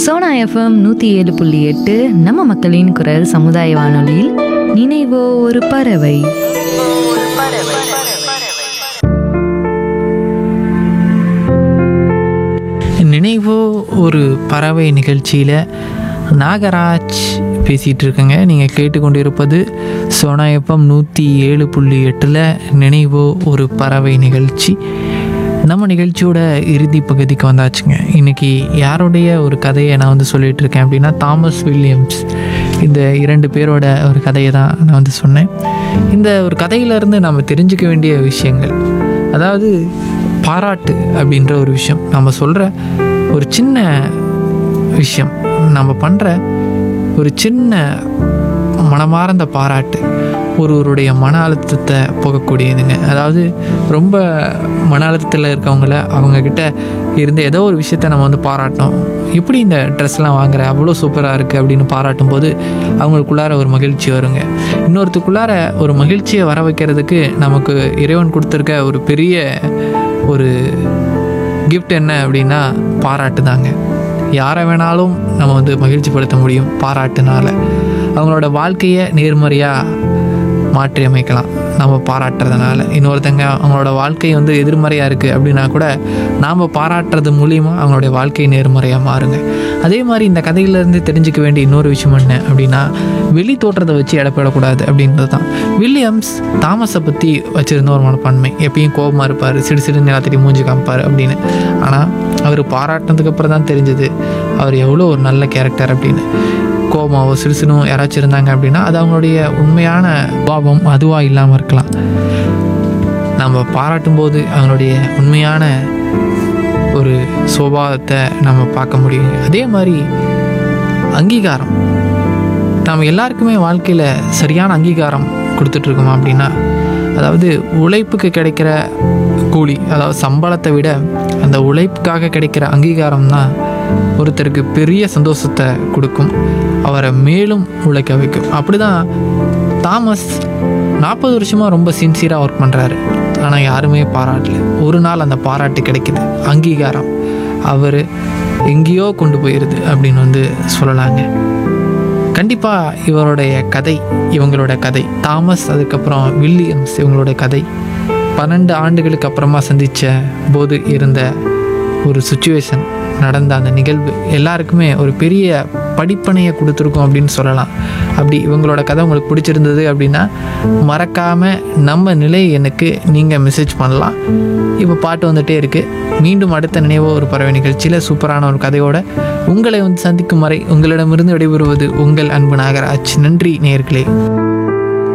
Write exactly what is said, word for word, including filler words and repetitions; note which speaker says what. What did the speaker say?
Speaker 1: Sona FM நூற்றி ஏழு புள்ளி எட்டு நம்ம மக்களின் குரல் சமுதாய வானொலியில் நினைவோ ஒரு பறவை.
Speaker 2: நினைவோ ஒரு பறவை நிகழ்ச்சியில் நாகராஜ் பேசிகிட்டு இருக்கேங்க. நீங்கள் கேட்டுக்கொண்டிருப்பது சோனா எஃப்எம் நூற்றி ஏழு புள்ளி எட்டில் நினைவோ ஒரு பறவை நிகழ்ச்சி. நம்ம நிகழ்ச்சியோட இறுதி பகுதிக்கு வந்தாச்சுங்க. இன்றைக்கி யாருடைய ஒரு கதையை நான் வந்து சொல்லிகிட்டு இருக்கேன் அப்படின்னா, தாமஸ் வில்லியம்ஸ் இந்த இரண்டு பேரோட ஒரு கதையை தான் நான் வந்து சொன்னேன். இந்த ஒரு கதையிலேருந்து நம்ம தெரிஞ்சுக்க வேண்டிய விஷயங்கள், அதாவது பாராட்டு அப்படின்ற ஒரு விஷயம், நம்ம சொல்கிற ஒரு சின்ன விஷயம், நம்ம பண்ணுற ஒரு சின்ன மனமார்ந்த பாராட்டு ஒருவருடைய மன அழுத்தத்தை போகக்கூடியதுங்க. அதாவது ரொம்ப மன அழுத்தத்தில் இருக்கவங்கள அவங்கக்கிட்ட இருந்து ஏதோ ஒரு விஷயத்த நம்ம வந்து பாராட்டணும். எப்படி இந்த ட்ரெஸ்லாம் வாங்குற, அவ்வளோ சூப்பராக இருக்குது அப்படின்னு பாராட்டும் போது அவங்களுக்குள்ளார ஒரு மகிழ்ச்சி வருங்க. இன்னொருத்துக்குள்ளார ஒரு மகிழ்ச்சியை வர வைக்கிறதுக்கு நமக்கு இறைவன் கொடுத்துருக்க ஒரு பெரிய ஒரு கிஃப்ட் என்ன அப்படின்னா பாராட்டு தாங்க. யாரை வேணாலும் நம்ம வந்து மகிழ்ச்சிப்படுத்த முடியும் பாராட்டுனால. அவங்களோட வாழ்க்கையை நேர்மறையாக மாற்றி அமைக்கலாம் நம்ம பாராட்டுறதுனால. இன்னொருத்தங்க அவங்களோட வாழ்க்கை வந்து எதிர்மறையாக இருக்குது அப்படின்னா கூட நாம் பாராட்டுறது மூலிமா அவங்களுடைய வாழ்க்கை நேர்மறையாக மாறுங்க. அதே மாதிரி இந்த கதையிலேருந்து தெரிஞ்சுக்க வேண்டிய இன்னொரு விஷயம் என்ன அப்படின்னா, வெளி தோற்றத்தை வச்சு இடப்படக்கூடாது அப்படின்றது தான். வில்லியம்ஸ் தாமஸை பற்றி வச்சுருந்த ஒரு மனப்பான்மை, எப்பயும் கோபமாக இருப்பார், சிடு சிடுன்னு எல்லாத்தையும் மூஞ்சி காமிப்பார் அப்படின்னு. ஆனால் அவர் பாராட்டினதுக்கு அப்புறம் தான் தெரிஞ்சது அவர் எவ்வளோ ஒரு நல்ல கேரக்டர் அப்படின்னு. கோபமாவோ சிறுசினும் யாராச்சும் இருந்தாங்க அப்படின்னா அது அவங்களுடைய உண்மையான பாவம் அதுவாக இல்லாமல் இருக்கலாம். நம்ம பாராட்டும் போது அவங்களுடைய உண்மையான ஒரு சுபாவத்தை நம்ம பார்க்க முடியும். அதே மாதிரி அங்கீகாரம், நம்ம எல்லாருக்குமே வாழ்க்கையில் சரியான அங்கீகாரம் கொடுத்துட்ருக்கோமா அப்படின்னா, அதாவது உழைப்புக்கு கிடைக்கிற கூலி, அதாவது சம்பளத்தை விட அந்த உழைப்புக்காக கிடைக்கிற அங்கீகாரம் தான் ஒருத்தருக்கு பெரிய சந்தோஷத்தை கொடுக்கும், அவரை மேலும் உழைக்க வைக்கும். அப்படி தான் தாமஸ் நாற்பது வருஷமாக ரொம்ப சின்சியராக ஒர்க் பண்ணுறாரு. ஆனால் யாருமே பாராட்டல. ஒரு நாள் அந்த பாராட்டு கிடைக்குது, அங்கீகாரம், அவர் எங்கேயோ கொண்டு போயிடுது அப்படின்னு வந்து சொல்லலாங்க. கண்டிப்பாக இவருடைய கதை, இவங்களோட கதை தாமஸ் அதுக்கப்புறம் வில்லியம்ஸ் இவங்களோட கதை பன்னெண்டு ஆண்டுகளுக்கு அப்புறமா சந்தித்த போது இருந்த ஒரு சுச்சுவேஷன், நடந்த அந்த நிகழ்வு எல்லாருக்குமே ஒரு பெரிய படிப்பனையை கொடுத்துருக்கோம் அப்படின்னு சொல்லலாம். அப்படி இவங்களோட கதை உங்களுக்கு பிடிச்சிருந்தது அப்படின்னா மறக்காமல் நம்ம நிலை எனக்கு நீங்கள் மெசேஜ் பண்ணலாம். இப்போ பாட்டு வந்துகிட்டே இருக்குது. மீண்டும் அடுத்த நினைவோ ஒரு பறவை நிகழ்ச்சியில் சூப்பரான ஒரு கதையோடு உங்களை வந்து சந்திக்கும் வரை உங்களிடமிருந்து விடைபெறுவது உங்கள் அன்பு நாகராஜ். நன்றி நேயர்களே.